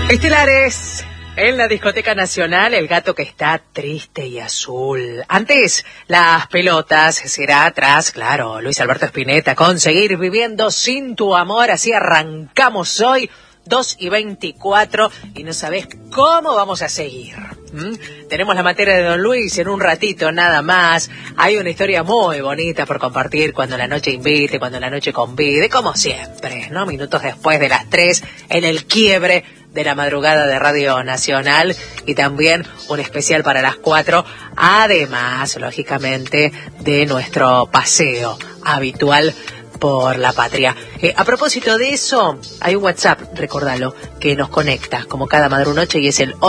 Estelares, en la Discoteca Nacional, el gato que está triste y azul. Antes, las pelotas, será atrás, claro, Luis Alberto Spinetta, con Seguir Viviendo Sin Tu Amor. Así arrancamos hoy, 2:24, y no sabés cómo vamos a seguir. Tenemos la materia de Don Luis en un ratito nada más. Hay una historia muy bonita por compartir cuando la noche invite, cuando la noche convide, como siempre, ¿no? Minutos después de las 3, en el quiebre de la madrugada de Radio Nacional, y también un especial para las 4, además, lógicamente, de nuestro paseo habitual por la patria. A propósito de eso, hay un WhatsApp, recordalo, que nos conecta como cada madrunoche, y es el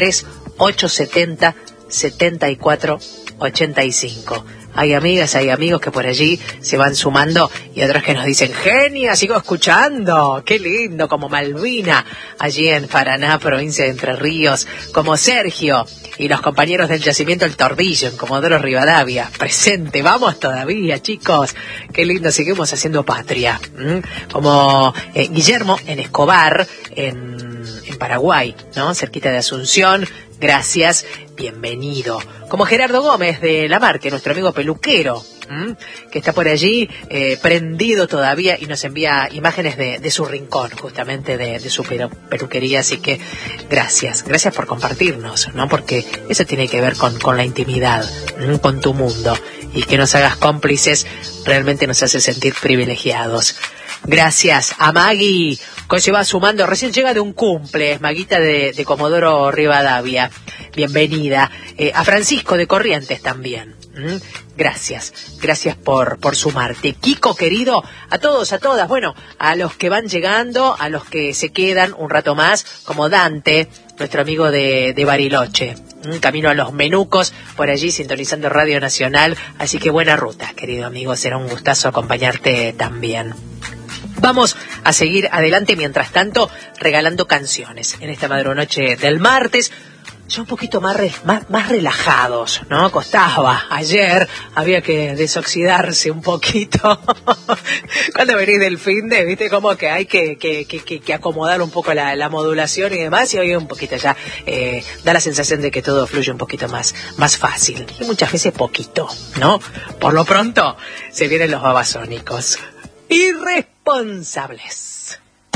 1138707485. Hay amigas, hay amigos que por allí se van sumando, y otros que nos dicen: genia, sigo escuchando, qué lindo, como Malvina, allí en Paraná, provincia de Entre Ríos, como Sergio y los compañeros del yacimiento El Tordillo en Comodoro Rivadavia, presente, vamos todavía, chicos, qué lindo, seguimos haciendo patria. Como Guillermo en Escobar, en Paraguay, ¿no? Cerquita de Asunción. Gracias, bienvenido. Como Gerardo Gómez de La Marque, nuestro amigo peluquero, que está por allí prendido todavía y nos envía imágenes de su rincón, justamente de su peluquería. Así que gracias por compartirnos, ¿no? Porque eso tiene que ver con la intimidad, con tu mundo, y que nos hagas cómplices realmente nos hace sentir privilegiados. Gracias a Maggie, que se va sumando, recién llega de un cumple, es Maguita de Comodoro Rivadavia, bienvenida. A Francisco de Corrientes también, gracias por sumarte. Kiko querido, a todos, a todas, bueno, a los que van llegando, a los que se quedan un rato más, como Dante, nuestro amigo de Bariloche, camino a Los Menucos, por allí sintonizando Radio Nacional, así que buena ruta, querido amigo, será un gustazo acompañarte también. Vamos a seguir adelante, mientras tanto, regalando canciones en esta madrunoche del martes. Ya un poquito más relajados, ¿no? Costaba. Ayer había que desoxidarse un poquito. Cuando venís del finde, viste, como que hay que acomodar un poco la modulación y demás, y hoy un poquito ya da la sensación de que todo fluye un poquito más fácil. Y muchas veces poquito, ¿no? Por lo pronto, se vienen los babasónicos. Irresponsables.